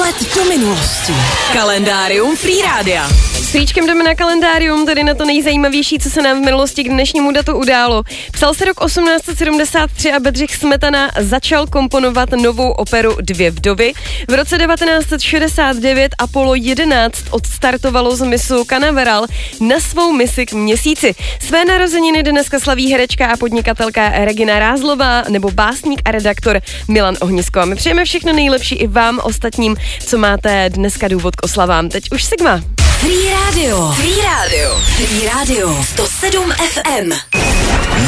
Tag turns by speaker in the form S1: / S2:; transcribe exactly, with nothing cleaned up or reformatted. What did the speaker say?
S1: Výlet do minulosti. Kalendárium Free Rádia.
S2: S Fríčkem jdeme na kalendárium, tedy na to nejzajímavější, co se nám v minulosti k dnešnímu datu událo. Psal se rok osmnáct set sedmdesát tři a Bedřich Smetana začal komponovat novou operu Dvě vdovy. V roce devatenáct set šedesát devět Apollo jedenáct odstartovalo z mysu Canaveral na svou misi k měsíci. Své narozeniny dneska slaví herečka a podnikatelka Regina Rázlová nebo básník a redaktor Milan Ohnisko. A my přejeme všechno nejlepší i vám ostatním, co máte dneska důvod k oslavám. Teď už Sigma.
S1: Free Radio. Free Radio. Free Radio. sto sedm F M.